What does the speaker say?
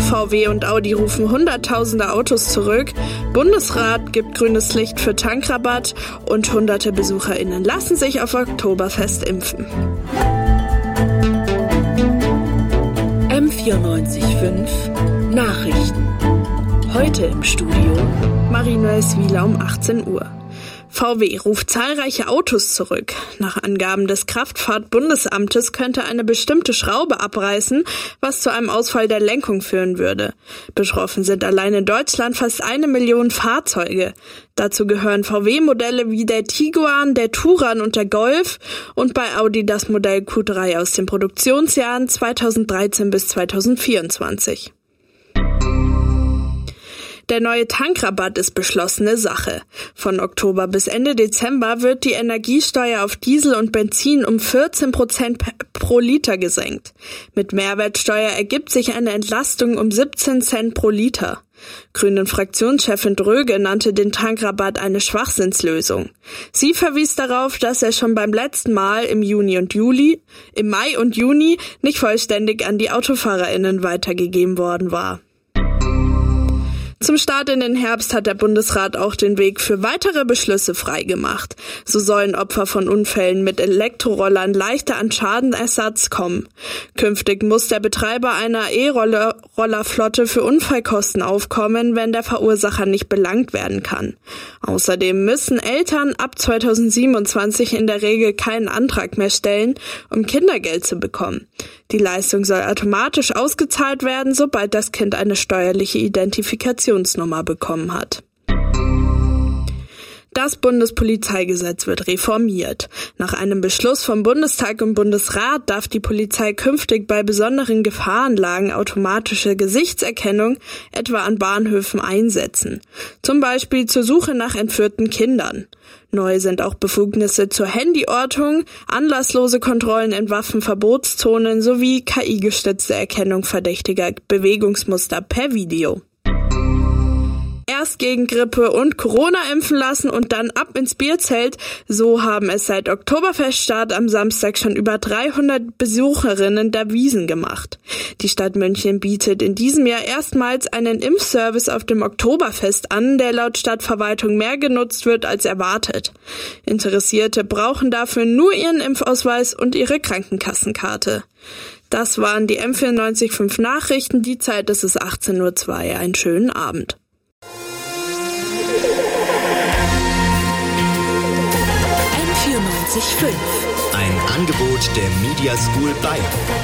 VW und Audi rufen hunderttausende Autos zurück, Bundesrat gibt grünes Licht für Tankrabatt und hunderte BesucherInnen lassen sich auf Oktoberfest impfen. M94.5 Nachrichten. Heute im Studio Marie-Noël Wieler um 18 Uhr. VW ruft zahlreiche Autos zurück. Nach Angaben des Kraftfahrtbundesamtes könnte eine bestimmte Schraube abreißen, was zu einem Ausfall der Lenkung führen würde. Betroffen sind allein in Deutschland fast 1 Million Fahrzeuge. Dazu gehören VW-Modelle wie der Tiguan, der Touran und der Golf und bei Audi das Modell Q3 aus den Produktionsjahren 2013 bis 2024. Der neue Tankrabatt ist beschlossene Sache. Von Oktober bis Ende Dezember wird die Energiesteuer auf Diesel und Benzin um 14% pro Liter gesenkt. Mit Mehrwertsteuer ergibt sich eine Entlastung um 17 Cent pro Liter. Grünen-Fraktionschefin Dröge nannte den Tankrabatt eine Schwachsinnslösung. Sie verwies darauf, dass er schon beim letzten Mal im Mai und Juni nicht vollständig an die AutofahrerInnen weitergegeben worden war. Zum Start in den Herbst hat der Bundesrat auch den Weg für weitere Beschlüsse freigemacht. So sollen Opfer von Unfällen mit Elektrorollern leichter an Schadenersatz kommen. Künftig muss der Betreiber einer E-Rollerflotte für Unfallkosten aufkommen, wenn der Verursacher nicht belangt werden kann. Außerdem müssen Eltern ab 2027 in der Regel keinen Antrag mehr stellen, um Kindergeld zu bekommen. Die Leistung soll automatisch ausgezahlt werden, sobald das Kind eine steuerliche Identifikationsnummer bekommen hat. Das Bundespolizeigesetz wird reformiert. Nach einem Beschluss vom Bundestag und Bundesrat darf die Polizei künftig bei besonderen Gefahrenlagen automatische Gesichtserkennung etwa an Bahnhöfen einsetzen. Zum Beispiel zur Suche nach entführten Kindern. Neu sind auch Befugnisse zur Handyortung, anlasslose Kontrollen in Waffenverbotszonen sowie KI-gestützte Erkennung verdächtiger Bewegungsmuster per Video. Erst gegen Grippe und Corona impfen lassen und dann ab ins Bierzelt. So haben es seit Oktoberfeststart am Samstag schon über 300 Besucherinnen der Wiesn gemacht. Die Stadt München bietet in diesem Jahr erstmals einen Impfservice auf dem Oktoberfest an, der laut Stadtverwaltung mehr genutzt wird als erwartet. Interessierte brauchen dafür nur ihren Impfausweis und ihre Krankenkassenkarte. Das waren die M94.5 Nachrichten. Die Zeit ist es 18:02 Uhr. Einen schönen Abend. M94.5 Ein Angebot der Media School Bayern.